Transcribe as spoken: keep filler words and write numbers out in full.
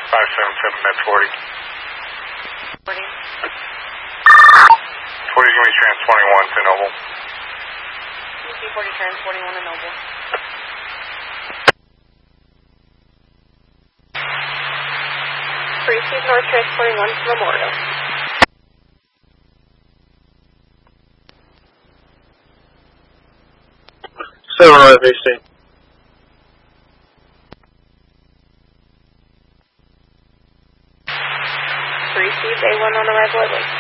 five seven seven at forty. forty. forty is going to be trans twenty-one to Noble. U C forty trans twenty-one to Noble. Receive North trans twenty-one to Memorial. seven right, V C. Received A one on arrival at Lake.